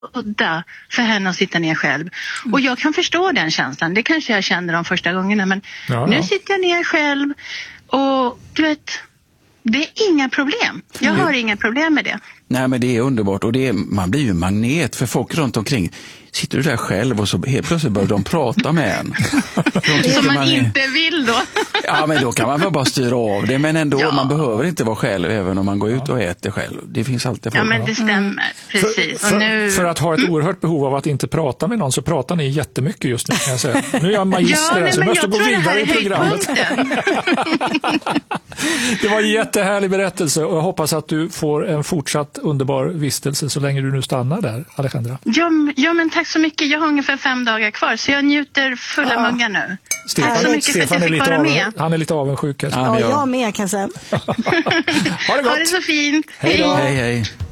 udda för henne att sitta ner själv. Och jag kan förstå den känslan. Det kanske jag kände de första gångerna. Men nu sitter jag ner själv och du vet, det är inga problem. Jag har inga problem med det. Nej, men det är underbart och man blir ju magnet för folk runt omkring. Sitter du där själv och så helt plötsligt börjar de prata med en. Som man inte vill då. Ja, men då kan man väl bara styra av det. Men ändå, man behöver inte vara själv även om man går ut och äter själv. Det finns alltid folk. Ja, men det stämmer. Precis. För att ha ett oerhört behov av att inte prata med någon så pratar ni jättemycket just nu, kan jag säga. Nu är jag magister, så jag måste gå vidare i programmet. Det var en jättehärlig berättelse och jag hoppas att du får en fortsatt underbar vistelse så länge du nu stannar där, Alejandra. Ja, men tack så mycket. Jag har ungefär 5 dagar kvar så jag njuter fulla muggar nu. Stefan han är lite avundsjuk. Ja, jag med kan jag säga. Ha det gott. Ha det så fint. Hej.